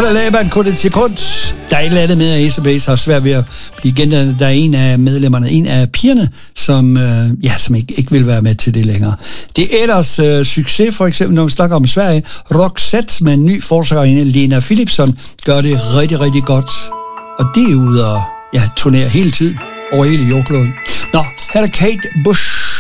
Laban kun et sekund. Der er et eller andet med, at Ace of Base har svært ved at blive gendannet. Der er en af medlemmerne, en af pigerne, som ikke vil være med til det længere. Det er ellers succes, for eksempel, når vi snakker om Sverige. Roxette med en ny forsagerinde, Lena Philipsson, gør det rigtig, rigtig godt. Og det er ude og turnere hele tiden over hele jordkloden. Nå, her er Kate Bush.